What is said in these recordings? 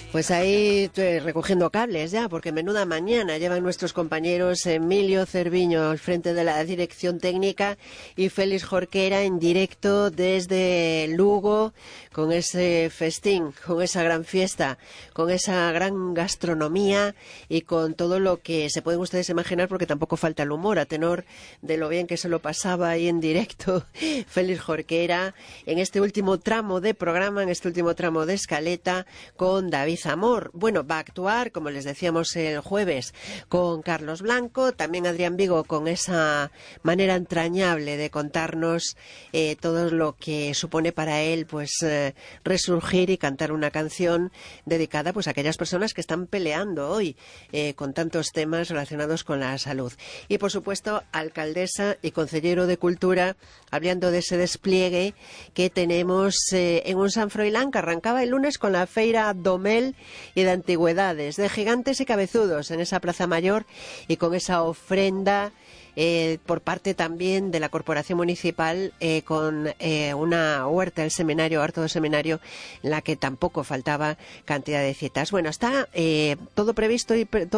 Pues ahí recogiendo cables ya, porque menuda mañana llevan nuestros compañeros Emilio Cerviño al frente de la dirección técnica y Félix Jorquera en directo desde Lugo con ese festín, con esa gran fiesta, con esa gran gastronomía y con todo lo que se pueden ustedes imaginar, porque tampoco falta el humor a tenor de lo bien que se lo pasaba ahí en directo Félix Jorquera en este último tramo de programa, en este último tramo de escaleta con David Zamor. Bueno, va a actuar, como les decíamos el jueves, con Carlos Blanco, también Adrián Vigo con esa manera entrañable de contarnos todo lo que supone para él pues resurgir y cantar una canción dedicada pues a aquellas personas que están peleando hoy con tantos temas relacionados con la salud. Y por supuesto, alcaldesa y consellero de Cultura, hablando de ese despliegue que tenemos en un San Froilán que arrancaba el lunes con la Feira Domel y de antigüedades, de gigantes y cabezudos en esa Plaza Mayor y con esa ofrenda por parte también de la Corporación Municipal con una huerta del seminario, harto del seminario, en la que tampoco faltaba cantidad de citas. Bueno, está todo previsto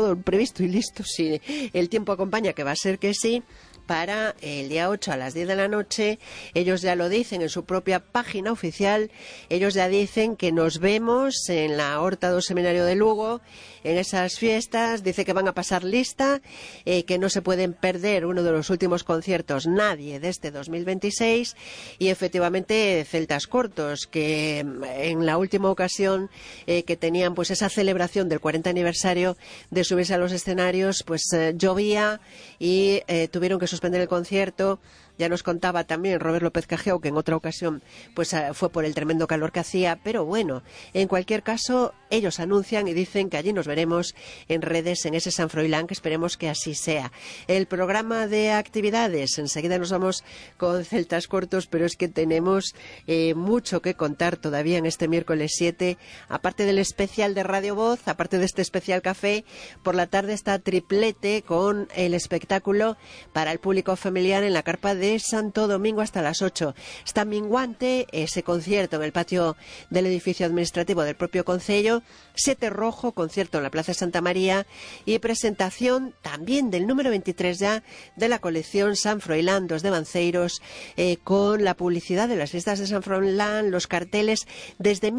y listo, si el tiempo acompaña, que va a ser que sí, para el día 8 a las 10 de la noche. Ellos ya lo dicen en su propia página oficial, ellos ya dicen que nos vemos en la Horta do Seminario de Lugo, en esas fiestas. Dice que van a pasar lista, que no se pueden perder uno de los últimos conciertos nadie de este 2026, y efectivamente Celtas Cortos, que en la última ocasión que tenían pues esa celebración del 40 aniversario de subirse a los escenarios, pues llovía y tuvieron que suspender el concierto. Ya nos contaba también Robert López Cajeo que en otra ocasión pues fue por el tremendo calor que hacía, pero bueno, en cualquier caso ellos anuncian y dicen que allí nos veremos en redes en ese San Froilán, que esperemos que así sea. El programa de actividades, enseguida nos vamos con Celtas Cortos, pero es que tenemos mucho que contar todavía en este miércoles 7, aparte del especial de Radio Voz, aparte de este especial café. Por la tarde está triplete con el espectáculo para el público familiar en la carpa de Santo Domingo hasta las 8. Está minguante ese concierto en el patio del edificio administrativo del propio concello. Sete Rojo, concierto en la Plaza Santa María, y presentación también del número 23 ya de la colección San Froilán dos de Banceiros, con la publicidad de las fiestas de San Froilán, los carteles desde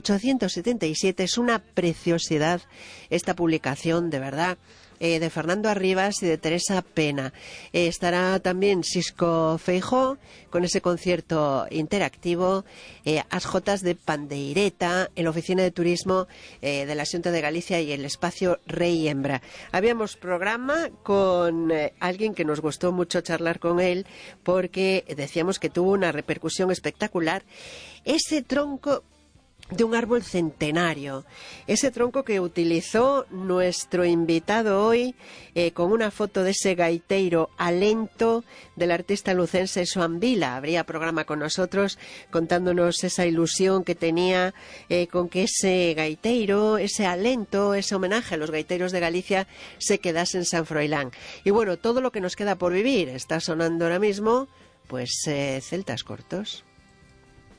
1877. Es una preciosidad esta publicación, de verdad. De Fernando Arribas y de Teresa Pena. Estará también Xisco Feijó con ese concierto interactivo, as Jotas de Pandeireta en la Oficina de Turismo de la Xunta de Galicia y el espacio Rey y Hembra. Habíamos programa con alguien que nos gustó mucho charlar con él, porque decíamos que tuvo una repercusión espectacular. Ese tronco de un árbol centenario, ese tronco que utilizó nuestro invitado hoy, con una foto de ese gaiteiro alento del artista lucense Xoan Vila. Habría programa con nosotros contándonos esa ilusión que tenía con que ese gaiteiro, ese alento, ese homenaje a los gaiteiros de Galicia se quedase en San Froilán. Y bueno, todo lo que nos queda por vivir está sonando ahora mismo, pues Celtas Cortos.